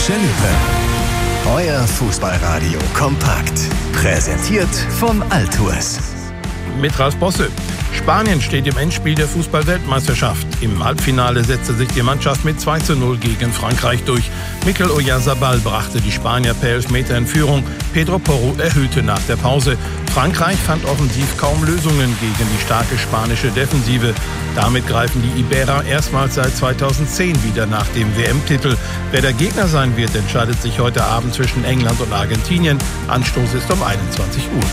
Emscher-Lippe. Euer Fußballradio kompakt. Präsentiert von Altours. Mit Ralf Bosse. Spanien steht im Endspiel der Fußball-Weltmeisterschaft. Im Halbfinale setzte sich die Mannschaft mit 2:0 gegen Frankreich durch. Mikel Oyarzabal brachte die Spanier per Elfmeter in Führung. Pedro Porro erhöhte nach der Pause. Frankreich fand offensiv kaum Lösungen gegen die starke spanische Defensive. Damit greifen die Iberer erstmals seit 2010 wieder nach dem WM-Titel. Wer der Gegner sein wird, entscheidet sich heute Abend zwischen England und Argentinien. Anstoß ist um 21 Uhr.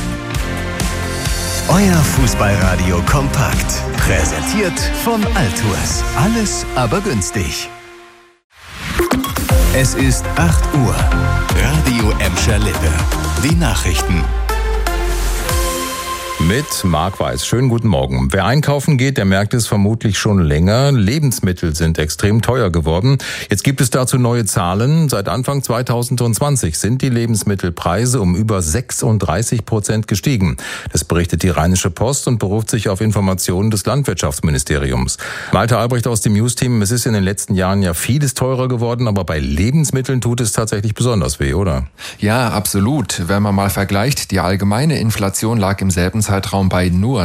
Euer Fußballradio kompakt. Präsentiert von Altours. Alles aber günstig. Es ist 8 Uhr. Radio Emscher-Lippe. Die Nachrichten. Mit Marc Weiß. Schönen guten Morgen. Wer einkaufen geht, der merkt es vermutlich schon länger. Lebensmittel sind extrem teuer geworden. Jetzt gibt es dazu neue Zahlen. Seit Anfang 2020 sind die Lebensmittelpreise um über 36% gestiegen. Das berichtet die Rheinische Post und beruft sich auf Informationen des Landwirtschaftsministeriums. Malte Albrecht aus dem News-Team. Es ist in den letzten Jahren ja vieles teurer geworden, aber bei Lebensmitteln tut es tatsächlich besonders weh, oder? Ja, absolut. Wenn man mal vergleicht, die allgemeine Inflation lag im selben Zeitraum bei nur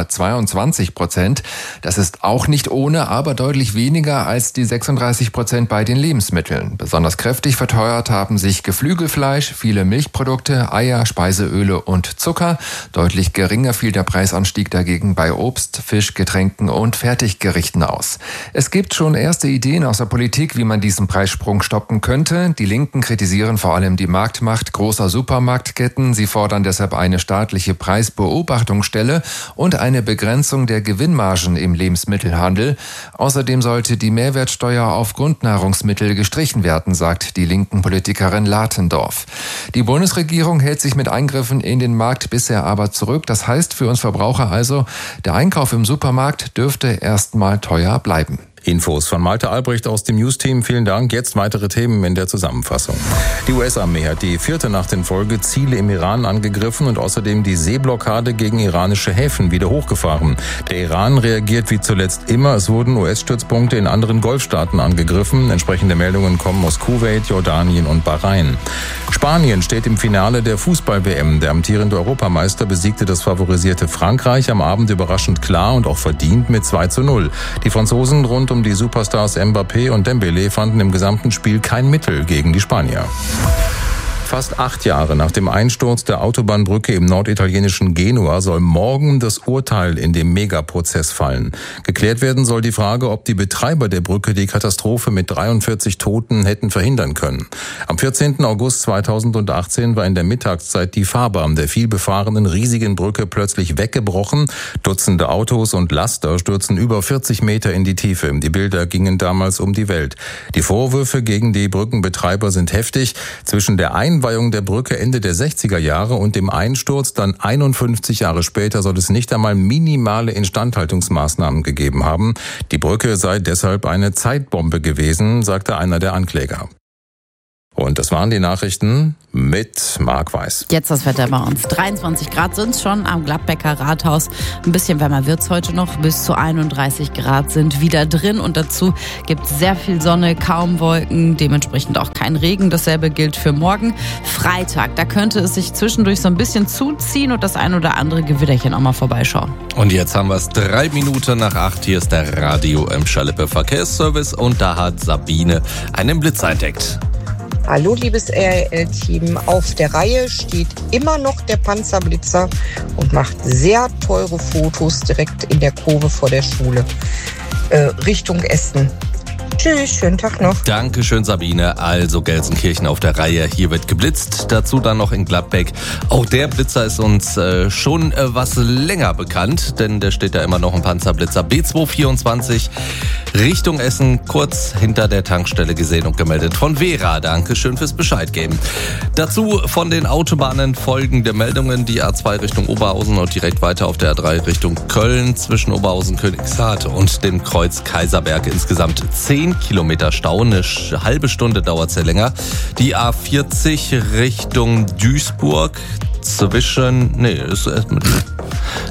22%. Das ist auch nicht ohne, aber deutlich weniger als die 36% bei den Lebensmitteln. Besonders kräftig verteuert haben sich Geflügelfleisch, viele Milchprodukte, Eier, Speiseöle und Zucker. Deutlich geringer fiel der Preisanstieg dagegen bei Obst, Fisch, Getränken und Fertiggerichten aus. Es gibt schon erste Ideen aus der Politik, wie man diesen Preissprung stoppen könnte. Die Linken kritisieren vor allem die Marktmacht großer Supermarktketten. Sie fordern deshalb eine staatliche Preisbeobachtungsstelle und eine Begrenzung der Gewinnmargen im Lebensmittelhandel. Außerdem sollte die Mehrwertsteuer auf Grundnahrungsmittel gestrichen werden, sagt die linken Politikerin Latendorf. Die Bundesregierung hält sich mit Eingriffen in den Markt bisher aber zurück. Das heißt für uns Verbraucher also, der Einkauf im Supermarkt dürfte erstmal teuer bleiben. Infos von Malte Albrecht aus dem News-Team. Vielen Dank. Jetzt weitere Themen in der Zusammenfassung. Die US-Armee hat die 4. Nacht in Folge Ziele im Iran angegriffen und außerdem die Seeblockade gegen iranische Häfen wieder hochgefahren. Der Iran reagiert wie zuletzt immer. Es wurden US-Stützpunkte in anderen Golfstaaten angegriffen. Entsprechende Meldungen kommen aus Kuwait, Jordanien und Bahrain. Spanien steht im Finale der Fußball-WM. Der amtierende Europameister besiegte das favorisierte Frankreich am Abend überraschend klar und auch verdient mit 2:0. Die Franzosen rund um die Superstars Mbappé und Dembélé fanden im gesamten Spiel kein Mittel gegen die Spanier. Fast 8 Jahre nach dem Einsturz der Autobahnbrücke im norditalienischen Genua soll morgen das Urteil in dem Megaprozess fallen. Geklärt werden soll die Frage, ob die Betreiber der Brücke die Katastrophe mit 43 Toten hätten verhindern können. Am 14. August 2018 war in der Mittagszeit die Fahrbahn der vielbefahrenen riesigen Brücke plötzlich weggebrochen. Dutzende Autos und Laster stürzen über 40 Meter in die Tiefe. Die Bilder gingen damals um die Welt. Die Vorwürfe gegen die Brückenbetreiber sind heftig. Zwischen der Einweihung der Brücke Ende der 60er Jahre und dem Einsturz dann 51 Jahre später soll es nicht einmal minimale Instandhaltungsmaßnahmen gegeben haben. Die Brücke sei deshalb eine Zeitbombe gewesen, sagte einer der Ankläger. Und das waren die Nachrichten mit Marc Weiß. Jetzt das Wetter bei uns. 23 Grad sind es schon am Gladbecker Rathaus. Ein bisschen wärmer wird es heute noch. Bis zu 31 Grad sind wieder drin. Und dazu gibt es sehr viel Sonne, kaum Wolken, dementsprechend auch kein Regen. Dasselbe gilt für morgen. Freitag, da könnte es sich zwischendurch so ein bisschen zuziehen und das ein oder andere Gewitterchen auch mal vorbeischauen. Und jetzt haben wir es 3 Minuten nach 8. Hier ist der Radio Emscher-Lippe Verkehrsservice und da hat Sabine einen Blitzer entdeckt. Hallo liebes RL-Team, auf der Reihe steht immer noch der Panzerblitzer und macht sehr teure Fotos direkt in der Kurve vor der Schule, Richtung Essen. Tschüss, schönen Tag noch. Dankeschön, Sabine. Also Gelsenkirchen auf der Reihe. Hier wird geblitzt. Dazu dann noch in Gladbeck. Auch der Blitzer ist uns schon was länger bekannt, denn der steht da immer noch, ein Panzerblitzer. B224 Richtung Essen, kurz hinter der Tankstelle gesehen und gemeldet von Vera. Dankeschön fürs Bescheid geben. Dazu von den Autobahnen folgende Meldungen. Die A2 Richtung Oberhausen und direkt weiter auf der A3 Richtung Köln zwischen Oberhausen, Königshardt und dem Kreuz Kaiserberg. Insgesamt 10 Kilometer Stau, eine halbe Stunde dauert es ja länger. Die A40 Richtung Duisburg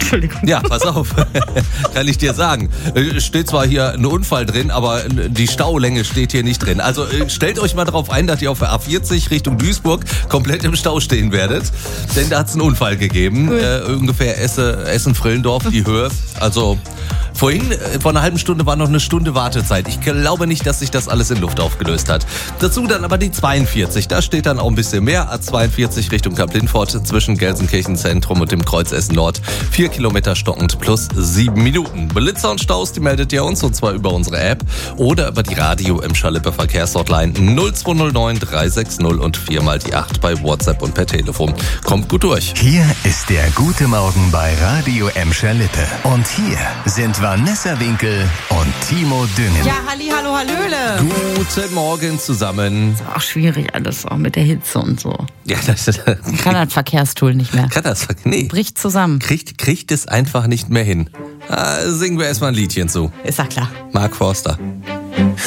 Entschuldigung. Ja, pass auf. Kann ich dir sagen. Steht zwar hier ein Unfall drin, aber die Staulänge steht hier nicht drin. Also stellt euch mal darauf ein, dass ihr auf der A40 Richtung Duisburg komplett im Stau stehen werdet. Denn da hat es einen Unfall gegeben. Ungefähr Essen-Frillendorf, die Höhe. Also vorhin, vor einer halben Stunde war noch eine Stunde Wartezeit. Ich glaube nicht, dass sich das alles in Luft aufgelöst hat. Dazu dann aber die 42. Da steht dann auch ein bisschen mehr. A42 Richtung Kamp-Lindfort zwischen Gelsenkirchen-Zentrum und dem Kreuz Essen Nord. 4 Kilometer stockend plus 7 Minuten. Blitzer und Staus, die meldet ihr uns, und zwar über unsere App oder über die Radio Emscher Lippe Verkehrshotline 0209 360 und 4 mal die 8 bei WhatsApp und per Telefon. Kommt gut durch. Hier ist der Gute Morgen bei Radio Emscher Lippe. Und hier sind Vanessa Winkel und Timo Düngen. Ja, halli, hallo, hallöle. Guten Morgen zusammen. Auch schwierig alles, auch mit der Hitze und so. Ja, das Kann das Verkehrstool nicht mehr. nee. Bricht zusammen. Kriegt es einfach nicht mehr hin. Singen wir erstmal ein Liedchen zu. Ist ja klar. Mark Forster.